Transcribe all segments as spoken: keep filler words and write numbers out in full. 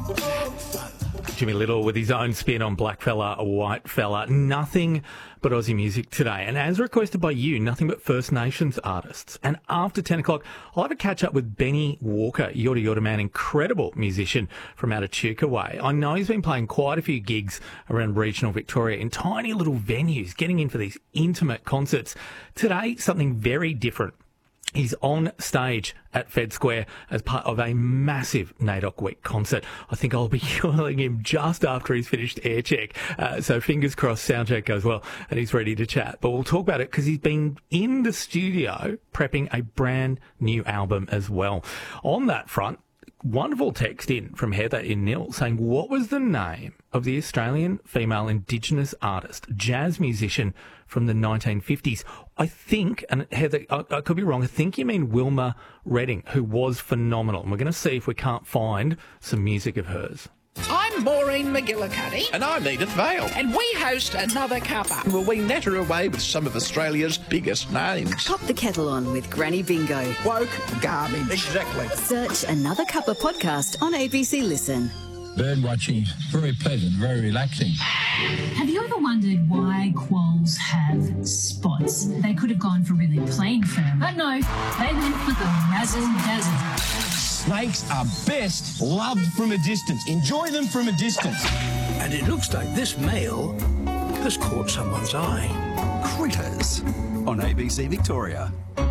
Jimmy Little with his own spin on Black Fella, a White Fella. Nothing but Aussie music today. And as requested by you, nothing but First Nations artists. And after ten o'clock, I'll have a catch up with Benny Walker, Yorta Yorta Man, incredible musician from out of Chuka Way. I know he's been playing quite a few gigs around regional Victoria in tiny little venues, getting in for these intimate concerts. Today, something very different. He's on stage at Fed Square as part of a massive NAIDOC Week concert. I think I'll be calling him just after he's finished air check. Uh, so fingers crossed sound check goes well and he's ready to chat. But we'll talk about it because he's been in the studio prepping a brand new album as well. On that front, wonderful text in from Heather in Nil saying, what was the name of the Australian female Indigenous artist, jazz musician from the nineteen fifties? I think, and Heather, I, I could be wrong, I think you mean Wilma Redding, who was phenomenal. And we're going to see if we can't find some music of hers. I'm Maureen McGillicuddy. And I'm Edith Vale. And we host Another Cuppa. Well, we natter away with some of Australia's biggest names. Pop the kettle on with Granny Bingo. Woke garbage. Exactly. Search Another Cuppa podcast on A B C Listen. Bird watching, very pleasant, very relaxing. Have you ever wondered why quolls have spots? They could have gone for really plain fur, but no, they went for the razzle dazzle. Snakes are best loved from a distance. Enjoy them from a distance. And it looks like this male has caught someone's eye. Critters on A B C Victoria.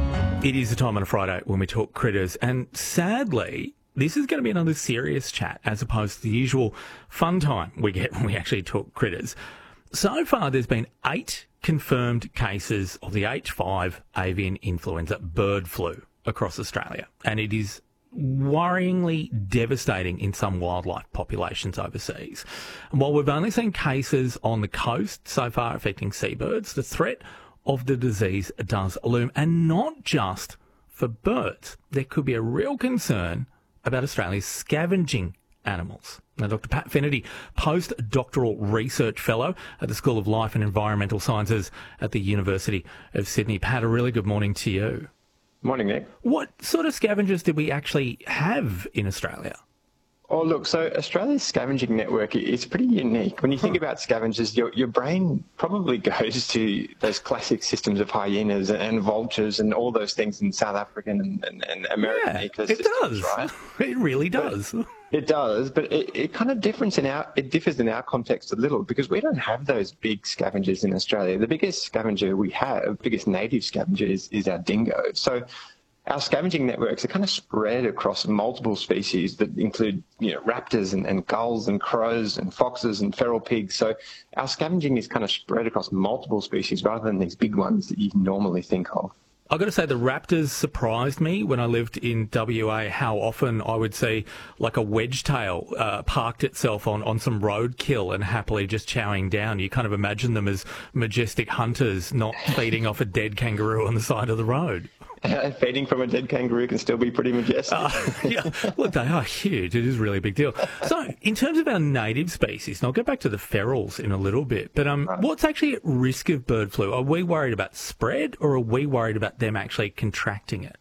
It is the time on a Friday when we talk critters, and sadly, this is going to be another serious chat as opposed to the usual fun time we get when we actually talk critters. So far, there's been eight confirmed cases of the H five avian influenza bird flu across Australia, and it is worryingly devastating in some wildlife populations overseas. And while we've only seen cases on the coast so far affecting seabirds, the threat of the disease does loom, and not just for birds. There could be a real concern about Australia's scavenging animals. Now, Doctor Pat Finnerty, postdoctoral research fellow at the School of Life and Environmental Sciences at the University of Sydney. Pat, a really good morning to you. Morning, Nick. What sort of scavengers did we actually have in Australia? Oh, look, so Australia's scavenging network is pretty unique. When you think about scavengers, your your brain probably goes to those classic systems of hyenas and vultures and all those things in South African and, and, and American yeah, ecosystems, it does. Right? It really does. But it does, but it, it kind of differs in our it differs in our context a little because we don't have those big scavengers in Australia. The biggest scavenger we have, biggest native scavenger is, is our dingo. So our scavenging networks are kind of spread across multiple species that include, you know, raptors and, and gulls and crows and foxes and feral pigs. So our scavenging is kind of spread across multiple species rather than these big ones that you normally think of. I've got to say the raptors surprised me when I lived in W A, how often I would see like a wedgetail uh, parked itself on, on some roadkill and happily just chowing down. You kind of imagine them as majestic hunters not feeding off a dead kangaroo on the side of the road. Uh, feeding from a dead kangaroo can still be pretty majestic. Uh, yeah, look, they are huge. It is a really big deal. So, in terms of our native species, and I'll get back to the ferals in a little bit, but um, right. What's actually at risk of bird flu? Are we worried about spread, or are we worried about them actually contracting it?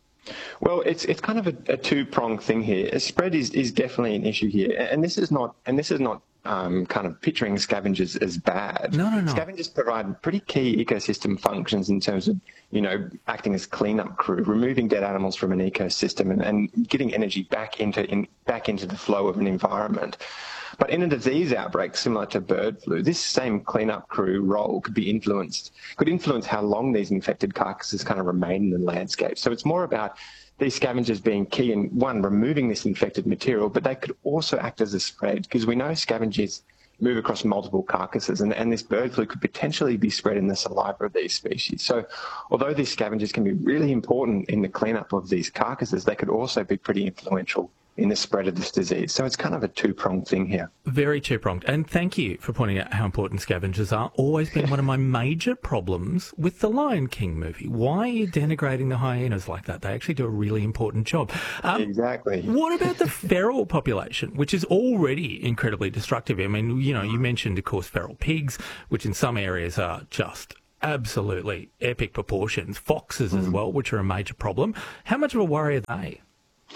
Well, it's it's kind of a, a two-pronged thing here. Spread is, is definitely an issue here, and this is not and this is not um, kind of picturing scavengers as bad. No, no, no. Scavengers provide pretty key ecosystem functions in terms of, you know, acting as cleanup crew, removing dead animals from an ecosystem, and, and getting energy back into in, back into the flow of an environment. But in a disease outbreak similar to bird flu, this same cleanup crew role could be influenced, could influence how long these infected carcasses kind of remain in the landscape. So it's more about these scavengers being key in, one, removing this infected material, but they could also act as a spread, because we know scavengers move across multiple carcasses, and, and this bird flu could potentially be spread in the saliva of these species. So although these scavengers can be really important in the cleanup of these carcasses, they could also be pretty influential in the spread of this disease. So it's kind of a two-pronged thing here. Very two-pronged. And thank you for pointing out how important scavengers are. Always been one of my major problems with the Lion King movie. Why are you denigrating the hyenas like that? They actually do a really important job. Um, exactly. What about the feral population, which is already incredibly destructive? I mean, you know, you mentioned, of course, feral pigs, which in some areas are just absolutely epic proportions. Foxes mm. as well, which are a major problem. How much of a worry are they?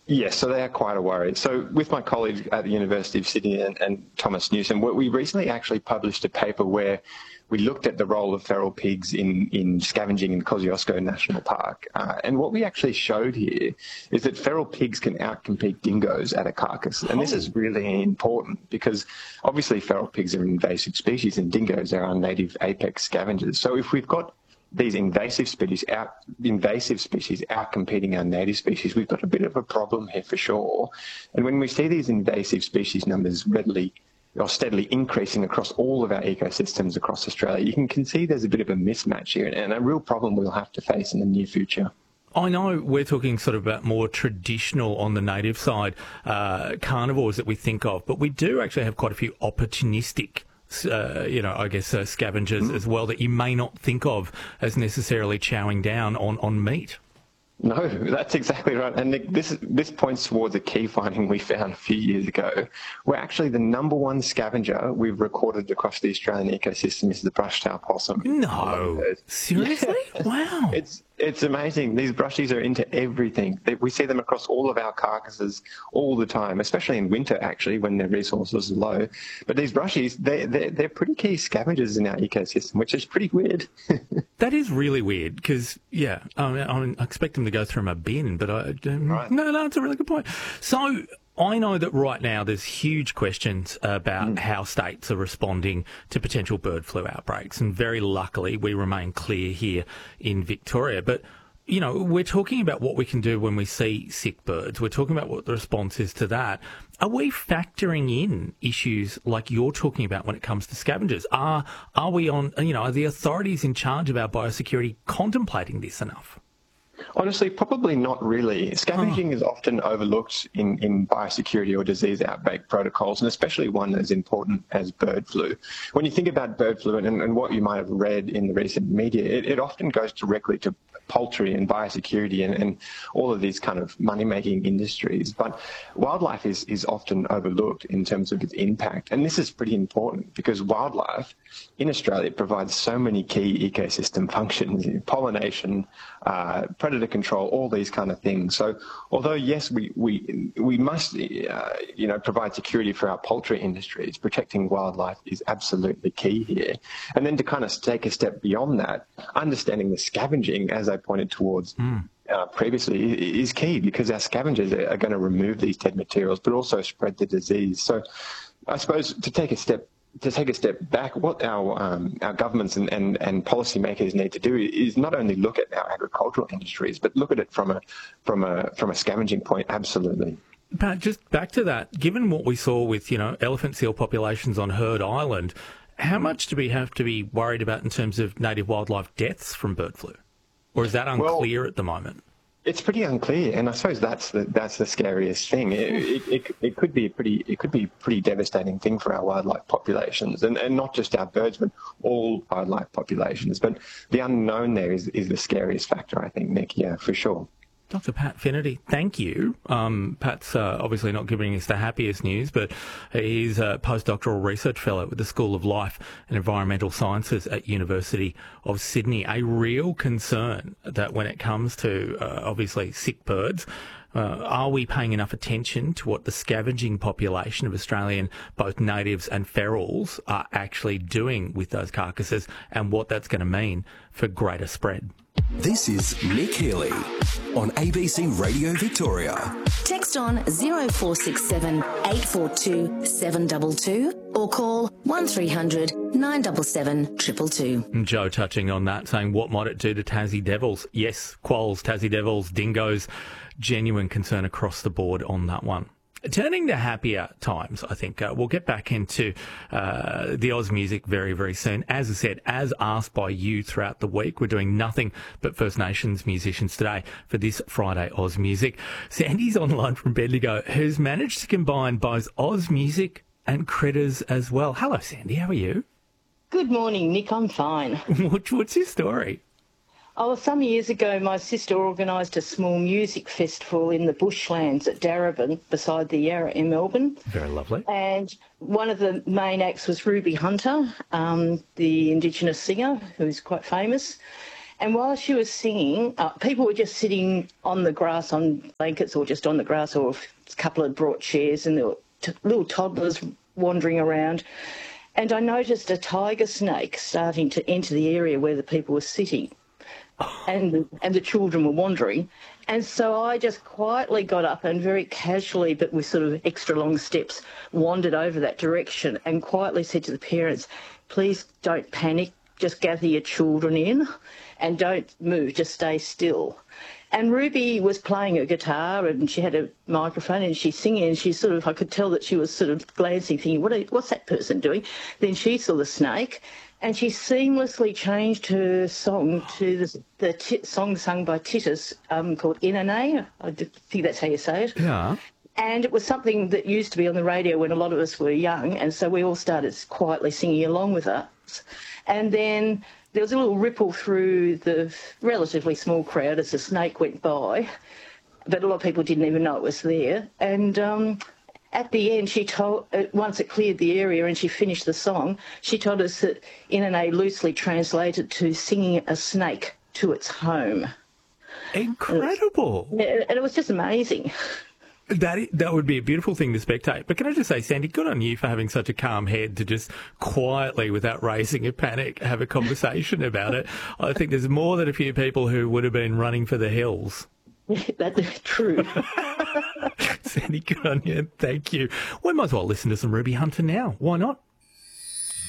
Yes, so they are quite a worry. So with my colleagues at the University of Sydney and, and Thomas Newsom, we recently actually published a paper where we looked at the role of feral pigs in, in scavenging in Kosciuszko National Park. Uh, and what we actually showed here is that feral pigs can outcompete dingoes at a carcass. And this is really important because obviously feral pigs are an invasive species and dingoes are our native apex scavengers. So if we've got these invasive species out invasive species out competing our native species, we've got a bit of a problem here for sure. And when we see these invasive species numbers readily or steadily increasing across all of our ecosystems across Australia, you can, can see there's a bit of a mismatch here and a real problem we'll have to face in the near future. I know we're talking sort of about more traditional on the native side uh, carnivores that we think of, but we do actually have quite a few opportunistic Uh, you know, I guess uh, scavengers mm. as well that you may not think of as necessarily chowing down on, on meat. No, that's exactly right. And Nick, this this points towards a key finding we found a few years ago. We're actually the number one scavenger we've recorded across the Australian ecosystem is the brush-tailed possum. No, seriously? Yeah. Wow. It's it's amazing. These brushies are into everything. They, we see them across all of our carcasses all the time, especially in winter, actually, when their resources are low. But these brushies, they, they're, they're pretty key scavengers in our ecosystem, which is pretty weird. That is really weird because, yeah, I, mean, I expect them to go through my bin, but I um, right. no, no, it's a really good point. So I know that right now there's huge questions about mm. how states are responding to potential bird flu outbreaks, and very luckily we remain clear here in Victoria. But, you know, we're talking about what we can do when we see sick birds. We're talking about what the response is to that. Are we factoring in issues like you're talking about when it comes to scavengers? Are, are we on, you know, are the authorities in charge of our biosecurity contemplating this enough? Honestly, probably not really. Scavenging oh. is often overlooked in, in biosecurity or disease outbreak protocols, and especially one as important as bird flu. When you think about bird flu and, and what you might have read in the recent media, it, it often goes directly to poultry and biosecurity and, and all of these kind of money-making industries. But wildlife is, is often overlooked in terms of its impact. And this is pretty important because wildlife in Australia provides so many key ecosystem functions, pollination, uh, predator control, all these kind of things. So although, yes, we, we, we must uh, you know, provide security for our poultry industries, protecting wildlife is absolutely key here. And then to kind of take a step beyond that, understanding the scavenging, as I pointed towards mm. uh, previously, is key because our scavengers are, are going to remove these dead materials, but also spread the disease. So I suppose to take a step to take a step back, what our um, our governments and, and, and policymakers need to do is not only look at our agricultural industries, but look at it from a from a from a scavenging point. Absolutely. But just back to that, given what we saw with, you know, elephant seal populations on Heard Island, how much do we have to be worried about in terms of native wildlife deaths from bird flu? Or is that unclear well, at the moment? It's pretty unclear, and I suppose that's the that's the scariest thing. It, it, it, it could be a pretty it could be a pretty devastating thing for our wildlife populations, and, and not just our birds, but all wildlife populations. But the unknown there is is the scariest factor, I think, Nick. Yeah, for sure. Doctor Pat Finnerty, thank you. Um, Pat's uh, obviously not giving us the happiest news, but he's a postdoctoral research fellow with the School of Life and Environmental Sciences at University of Sydney. A real concern that when it comes to, uh, obviously, sick birds, Uh, are we paying enough attention to what the scavenging population of Australian, both natives and ferals, are actually doing with those carcasses and what that's going to mean for greater spread? This is Nick Healy on A B C Radio Victoria. Text on zero four six seven eight four two seven two two or call one three hundred nine seven seven two two two. Joe touching on that, saying what might it do to Tassie Devils? Yes, quolls, Tassie Devils, dingoes. Genuine concern across the board on that one. Turning to happier times, I think uh, we'll get back into uh, the Oz music very, very soon. As I said, as asked by you throughout the week, we're doing nothing but First Nations musicians today for this Friday Oz music. Sandy's online from Bendigo, who's managed to combine both Oz music and critters as well. Hello, Sandy. How are you? Good morning, Nick. I'm fine. what, what's your story? Oh, some years ago, my sister organised a small music festival in the bushlands at Darebin, beside the Yarra in Melbourne. Very lovely. And one of the main acts was Ruby Hunter, um, the Indigenous singer, who's quite famous. And while she was singing, uh, people were just sitting on the grass on blankets or just on the grass, or a couple had brought chairs, and there were t- little toddlers wandering around. And I noticed a tiger snake starting to enter the area where the people were sitting. And and the children were wandering. And so I just quietly got up and very casually, but with sort of extra long steps, wandered over that direction and quietly said to the parents, please don't panic, just gather your children in and don't move, just stay still. And Ruby was playing a guitar and she had a microphone and she's singing, and she sort of, I could tell that she was sort of glancing, thinking, what are, what's that person doing? Then she saw the snake. And she seamlessly changed her song to the, the t- song sung by Titus um, called Inane. I think that's how you say it. Yeah. And it was something that used to be on the radio when a lot of us were young, and so we all started quietly singing along with us. And then there was a little ripple through the relatively small crowd as the snake went by, but a lot of people didn't even know it was there. And um, at the end, she told, uh, once it cleared the area and she finished the song, she told us that Inane loosely translated to singing a snake to its home. Incredible. And it, and it was just amazing. That is, that would be a beautiful thing to spectate. But can I just say, Sandy, good on you for having such a calm head to just quietly, without raising a panic, have a conversation about it. I think there's more than a few people who would have been running for the hills. That's true. Sandy, good on you. Thank you. We might as well listen to some Ruby Hunter now. Why not?